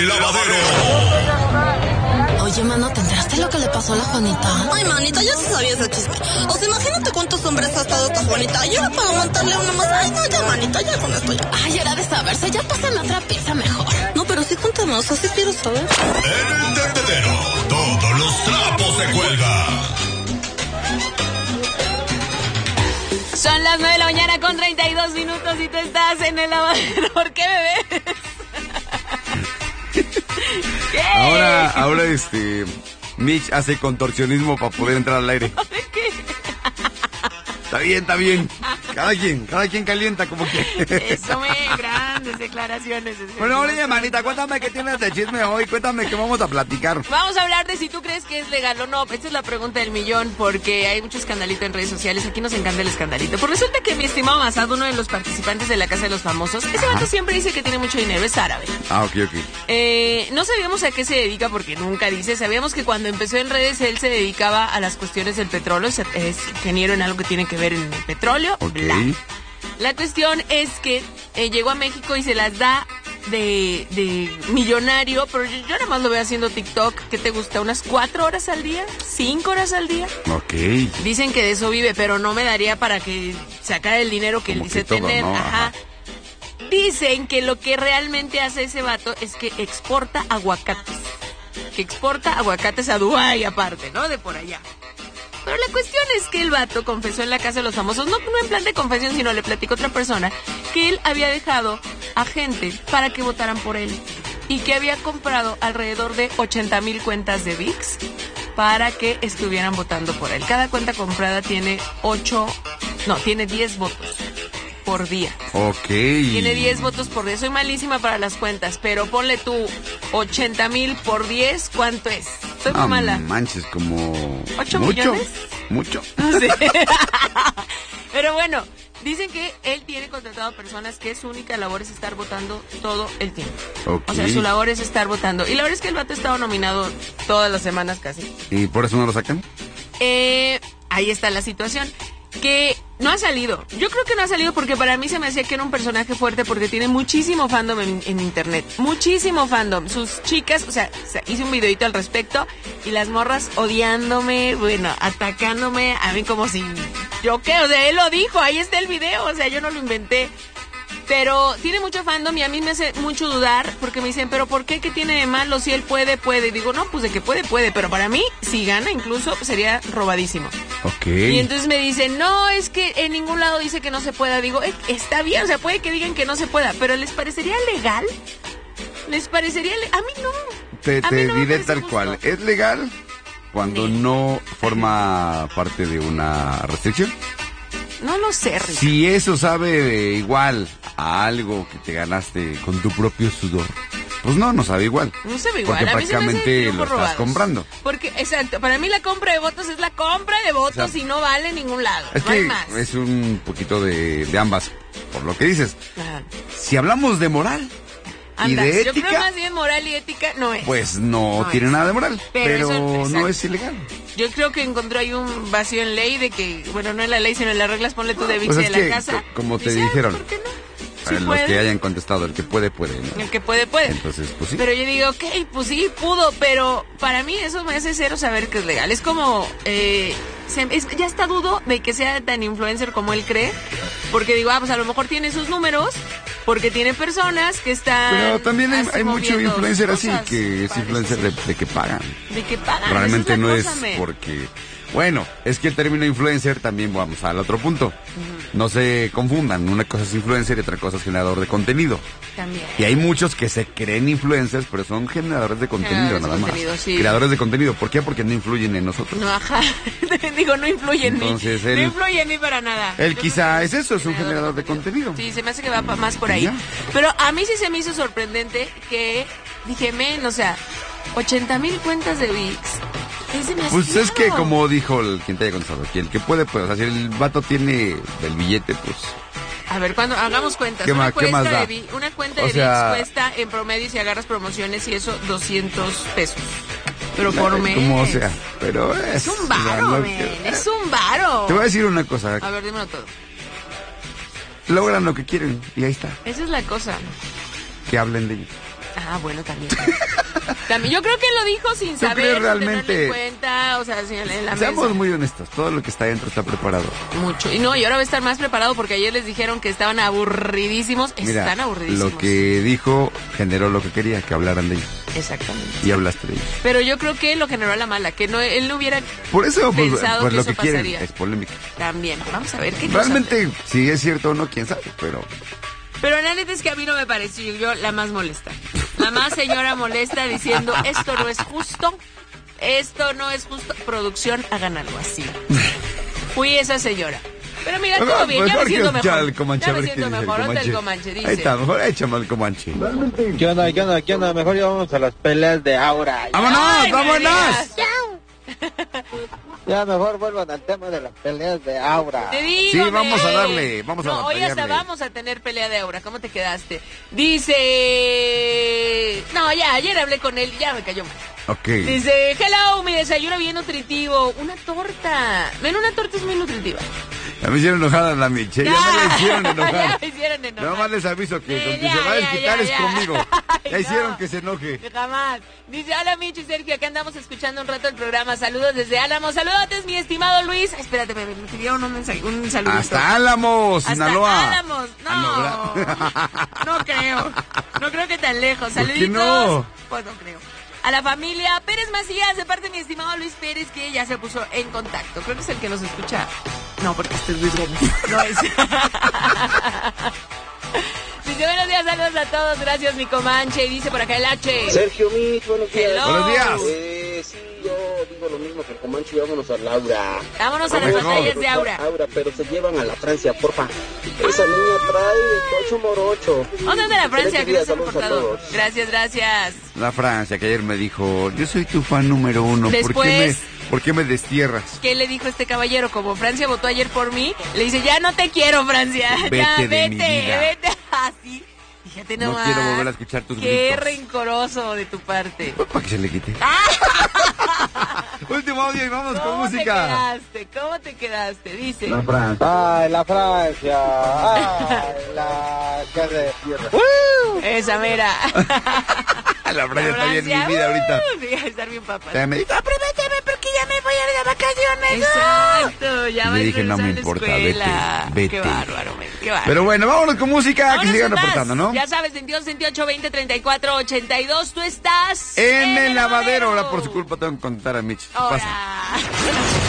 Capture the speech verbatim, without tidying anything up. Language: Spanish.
el lavadero. Oye, mano, ¿te enteraste lo que le pasó a la Juanita? Ay, manita, ya se sabía ese chisme. O sea, imagínate cuántos hombres ha estado esta Juanita. Y ahora para aguantarle una más. Ay, no, ya, manita, ya con esto ya. Ay, era de saberse, ya pasan otra pieza mejor. No, pero sí cuéntame, o sea, sí quiero saber. En el tendedero, todos los trapos se cuelgan. Son las nueve de la mañana con treinta y dos minutos y tú estás en el lavadero. ¿Por qué, bebé? ¿Qué? Ahora, ahora este... Mitch hace contorsionismo para poder entrar al aire. ¿Qué? Está bien, está bien. Cada quien, cada quien calienta como que. Eso me grandes declaraciones. Bueno, oye, manita, cuéntame qué tienes de chisme hoy. Cuéntame qué vamos a platicar. Vamos a hablar de si tú crees que es legal o no. Esta es la pregunta del millón porque hay mucho escandalito en redes sociales. Aquí nos encanta el escandalito. Pues resulta que mi estimado Masado, uno de los participantes de la Casa de los Famosos, ese vato siempre dice que tiene mucho dinero, es árabe. Ah, ok, ok. Eh, no sabíamos a qué se dedica porque nunca dice. Sabíamos que cuando empezó en redes él se dedicaba a las cuestiones del petróleo. Es ingeniero en algo que tiene que ver en el petróleo. Ok. Bla. La cuestión es que eh, llegó a México y se las da de, de millonario, pero yo, yo nada más lo veo haciendo TikTok. ¿Qué te gusta? ¿Unas cuatro horas al día? ¿Cinco horas al día? Ok. Dicen que de eso vive, pero no me daría para que sacara el dinero que él Como dice que todo, tener. ¿no? Ajá. Ajá. Dicen que lo que realmente hace ese vato es que exporta aguacates. Que exporta aguacates a Dubái aparte, ¿no? De por allá. Pero la cuestión es que el vato confesó en la Casa de los Famosos, no, no en plan de confesión, sino le platicó a otra persona, que él había dejado a gente para que votaran por él. Y que había comprado alrededor de ochenta mil cuentas de V I X para que estuvieran votando por él. Cada cuenta comprada tiene ocho, no, tiene diez votos por día. Ok. Tiene diez votos por día. Soy malísima para las cuentas, pero ponle tú ochenta mil por diez, ¿cuánto es? Soy muy Ah, mala. manches, como... ¿Ocho ¿Mucho? millones? Mucho. Sí. Pero bueno, dicen que él tiene contratado a personas que su única labor es estar votando todo el tiempo. Ok. O sea, su labor es estar votando. Y la verdad es que el vato ha estado nominado todas las semanas casi. ¿Y por eso no lo sacan? Eh, ahí está la situación. Que no ha salido. Yo creo que no ha salido porque para mí se me hacía que era un personaje fuerte porque tiene muchísimo fandom en, en internet. Muchísimo fandom. Sus chicas, o sea, hice un videito al respecto y las morras odiándome, bueno, atacándome a mí como si... ¿Yo qué? O sea, él lo dijo, ahí está el video, o sea, yo no lo inventé. Pero tiene mucho fandom y a mí me hace mucho dudar porque me dicen, ¿pero por qué? ¿Qué tiene de malo? Si él puede, puede. Y digo, no, pues de que puede, puede. Pero para mí, si gana incluso, sería robadísimo. Ok. Y entonces me dicen, no, es que en ningún lado dice que no se pueda. Digo, eh, está bien, o sea, puede que digan que no se pueda, pero ¿les parecería legal? ¿Les parecería legal? A mí no. Te, A mí te no me diré parece tal justo. cual. Es legal cuando Sí. no forma parte de una restricción. No lo sé, Rick. Si eso sabe de igual a algo que te ganaste con tu propio sudor, pues no, no sabe igual. No se ve igual. Porque A mí se me hace prácticamente lujos lo estás robados. comprando. Porque, exacto, para mí la compra de votos es la compra de votos O sea, y no vale en ningún lado. Es no hay que más. es un poquito de, de ambas, por lo que dices. Ajá. Si hablamos de moral Anda, y de yo creo ética, más bien moral y ética no es. pues no, No tiene es. nada de moral, Pero pero, eso- no exacto. es ilegal. Yo creo que encontró ahí un vacío en ley de que, bueno, no en la ley, sino en las reglas, ponle tú de Pues vice es de la que, casa. co- como te Dice, ah, dijeron, ¿por qué no? Para Sí los puede. que hayan contestado, el que puede, puede, ¿no? El que puede, puede. Entonces, pues sí. Pero yo digo, ok, pues sí, pudo, pero para mí eso me hace cero saber que es legal. Es como, eh, se- es- ya está dudo de que sea tan influencer como él cree, porque digo, ah, pues a lo mejor tiene sus números, porque tiene personas que están... Pero también hay, así hay mucho moviendo influencer así, cosas, que es parece influencer de, ser. de que pagan. De que pagan, Realmente esa no la es cosa, men. porque... Bueno, es que el término influencer también vamos al otro punto. No se confundan, una cosa es influencer y otra cosa es generador de contenido. También. Y hay muchos que se creen influencers, pero son generadores de contenido Generadores de nada más. contenido, sí. Creadores de contenido. ¿Por qué? Porque no influyen en nosotros. No, ajá. Digo, no influye en Entonces, mí. él- No influye en mí para nada. Él Yo quizá creo es que eso, es un generador de contenido. Sí, se me hace que va pa- más por ahí. Ya. Pero a mí sí se me hizo sorprendente que dije, men, o sea, ochenta mil cuentas de V I X. ¿Qué se me hace Pues es que raro? como dijo el quien te haya contestado, que el que puede, pues, o sea, si el vato tiene el billete, pues... A ver, cuando hagamos cuentas, ¿Qué una, más- qué cuesta más da? de Vi- una cuenta O de sea- V I X cuesta en promedio, si agarras promociones y eso, doscientos pesos. Pero por mes. Como sea, pero es... Es un o sea, varo, no- men, es un varo. Te voy a decir una cosa, A ver, dímelo todo. logran lo que quieren y ahí está, Esa es la cosa. que hablen de ellos. Ah, bueno, también. También, yo creo que lo dijo sin ¿Tú saber, crees sin realmente? tenerlo en cuenta, o sea, sin- en la Seamos mesa. muy honestos, todo lo que está dentro está preparado. Mucho. Y no, y ahora va a estar más preparado porque ayer les dijeron que estaban aburridísimos. Mira, Están aburridísimos. lo que dijo generó lo que quería, que hablaran de ellos. Exactamente. Y hablaste de ellos. Pero yo creo que lo generó a la mala, que no él no hubiera Por eso, pues, pensado pues que lo eso que quieren pasaría. es polémica. También. Vamos a ver qué cosa. Realmente, si es cierto o no, quién sabe, pero... Pero la neta es que a mí no me pareció yo la más molesta. La más señora molesta diciendo, esto no es justo, esto no es justo. Producción, hagan algo así. Fui esa señora. Pero mira, todo bien, ya me siento mejor. El Comanche, Ya a me ver qué siento dice el mejor. Ahorita el Comanche. Comanche Ahí está, dice. mejor échame al Comanche. ¿Qué onda, qué onda, qué onda? Mejor ya vamos a las peleas de Aura. ¡Vámonos, Ay, vámonos! María. Ya mejor vuelvan al tema de las peleas de Aura. Te digo, Sí, vamos a ve. darle, vamos a no, hoy hasta pelearle. vamos a tener pelea de aura. ¿Cómo te quedaste? Dice... No, ya, ayer hablé con él, ya me cayó mal. Ok. Dice, hello, mi desayuno bien nutritivo. Una torta. Ven, una torta es muy nutritiva. Ya me hicieron enojar a la Miche, ya, me la hicieron enojar. Ya me hicieron enojar. Nada más les aviso que Sí, con que ya, se va a ya, desquitar ya, es ya. conmigo. Ay, Ya hicieron no. que se enoje. Jamás. Dice, hola Michi y Sergio, acá andamos escuchando un rato el programa. Saludos desde Álamo. Saludotes, mi estimado Luis. Ay, espérate, me, me pidieron un, mensaje, un saludito. Hasta Álamos, Hasta Sinaloa. Álamos. No, Ah, no creo. No creo que tan lejos. ¿Por qué Saluditos. no? Pues no creo. A la familia Pérez Macías, de parte de mi estimado Luis Pérez, que ya se puso en contacto. Creo que es el que nos escucha. No, porque este es Luis Gómez. No es. Dice, buenos días, saludos a todos. Gracias, mi Comanche. Y dice por acá el H. Sergio Mitch, buenos días. Hello. Buenos días. Eh, sí, yo digo lo mismo que el Comanche, vámonos a Laura. Vámonos a las Mejor. batallas de Aura. Aura, pero se llevan a la Francia, porfa. Esa niña trae ocho morocho. ¿Dónde anda la Francia? Que no se ha Saludos a reportado. todos. Gracias, gracias. La Francia, que ayer me dijo, yo soy tu fan número uno, ¿por qué me, Después- por qué me destierras? ¿Qué le dijo este caballero? Como Francia votó ayer por mí, le dice, ya no te quiero, Francia. Vete ya, de vete, mi vida. vete. Así. Fíjate No nomás. quiero volver a escuchar tus Qué gritos. rencoroso de tu parte. Para que se le quite. Último audio y vamos con ¿Cómo te música. quedaste? ¿Cómo te quedaste? Dice. Ay, la Francia. Ay, la que de tierra. Esa mera. La Francia está bien Francia, vivida ahorita. uh, sí, a estar bien papas. Ya me dijo, Aprovéchame porque ya me voy a ir de vacaciones. Exacto, ya Le vas a dije, no regresar me a la importa, escuela. vete, Qué vete. bárbaro, men, qué bárbaro. pero bueno, vámonos con música, que Vámonos sigan con más. reportando, ¿no? Ya sabes, veintidós, veintiocho, veinte, treinta y cuatro, ochenta y dos, tú estás En el lavadero, ahora por su culpa tengo que contar a Mitch. ¿Qué pasa? Ahora.